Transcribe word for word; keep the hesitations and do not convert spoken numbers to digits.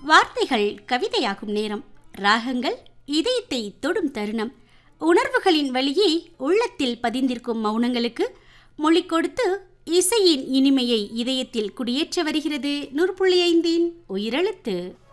வார்த்தைகள் கவிதையாகும் நேரம், ராகங்கள் இதயத்தை தொடும் தருணம், உணர்வுகளின் வழியே உள்ளத்தில் பதிந்திருக்கும் மௌனங்களுக்கு மொழி கொடுத்து இசையின் இனிமையை இதயத்தில் குடியேற்ற வருகிறது நூறு புள்ளி ஐந்தின் உயிரெழுத்து.